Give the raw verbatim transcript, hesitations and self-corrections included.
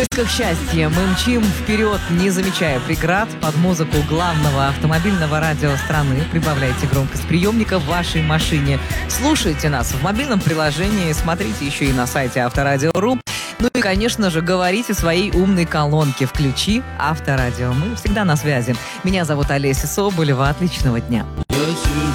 поисках счастья мы мчим вперед, не замечая преград, под музыку главного автомобильного радио страны. Прибавляйте громкость приемника в вашей машине. Слушайте нас в мобильном приложении, смотрите еще и на сайте авторадио точка ру. Ну и, конечно же, говорите своей умной колонке. Включи Авторадио. Мы всегда на связи. Меня зовут Олеся Соболева. Отличного дня.